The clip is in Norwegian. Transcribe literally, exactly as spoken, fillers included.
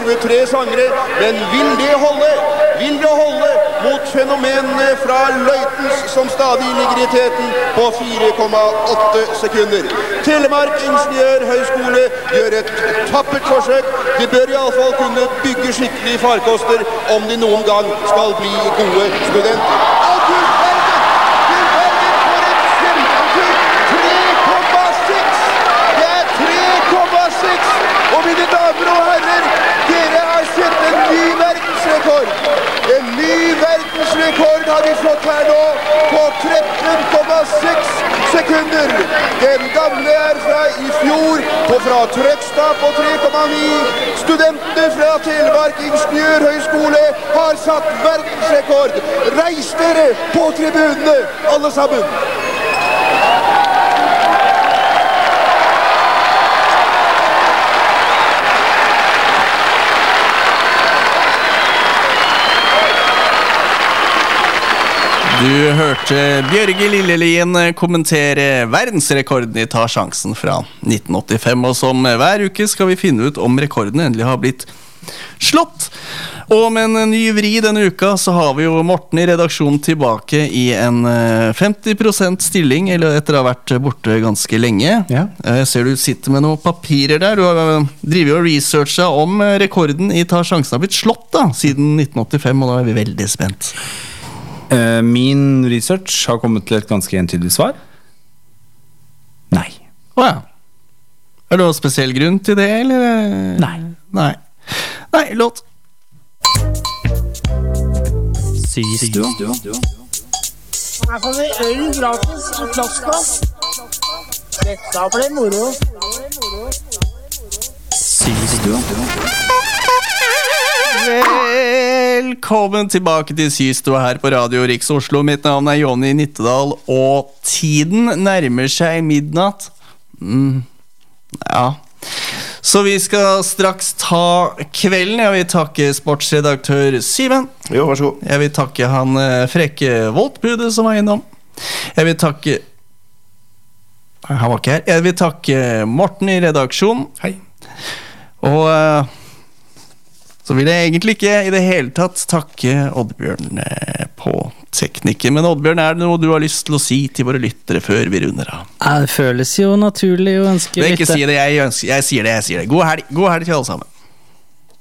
tjuetre sangere, men vil det holde? Vil det holde mot fenomenene fra Løitens, som stadig ligger i teten på fire komma åtte sekunder? Telemark Ingeniørhøgskole gjør et tappert forsøk. De bør i alle fall kunne bygge skikkelige farkoster om de noen gang skal bli gode studenter. Å, Gud verden! Gud verden for et kjempetur! tre komma seks! Det er tre komma seks! Og mine damer og herrer, dere har sett en ny verdensrekord! En ny verdensrekord har vi fått her nå på tretten komma seks sekunder. Den gamle er fra i fjor, og fra Trøgstad på tre komma ni. Studentene fra Telemark Ingeniørhøgskole har satt verdensrekord. Reis dere på tribunene, alle sammen! Du hørte Bjørge Lillelien kommentere verdensrekorden i Ta sjansen fra nitten åttifem, og som hver uke skal vi finne ut om rekorden endelig har blitt slått. Og med en ny vri denne uka så har vi jo Morten i redaksjonen tilbake i en femti prosent stilling, eller etter å ha vært borte ganske lenge. Ja. Jeg ser du sitter med noen papirer der. Du har drivet og researchet om rekorden i Ta sjansen har blitt slått da, siden nitten åttifem, og da er vi veldig spent. Uh, min research har kommet til et ganske entydig svar. Nei. Åja. Er det noen spesiell grunn til det, eller? Nei. Nei. Nei, låt. Systua. Her får vi øl gratis i plastglass. Dette ble moro. Systua. Velkommen tilbake til Systua her på Radio Riks Oslo. Mitt navn er Jonny Nittedal, og tiden nærmer seg midnatt. Mm. Ja. Så vi skal straks ta kvelden. Jeg vil takke sportsredaktør Simen. Jo, vær så god. Jeg vil takke han frekke Voltbudet som var innom. Jeg vil takke... Han var ikke her. Jeg vil takke Morten i redaksjonen. Hei. Og... så vil jeg egentlig ikke i det hele tatt takke Oddbjørn på teknikken. Men Oddbjørn, er det noe du har lyst til å si til våre lyttere før vi runder av? Ja, det føles jo naturlig å ønske lytte. Ikke si det, jeg, ønsker, jeg sier det, jeg sier det. God helg, god helg til alle sammen.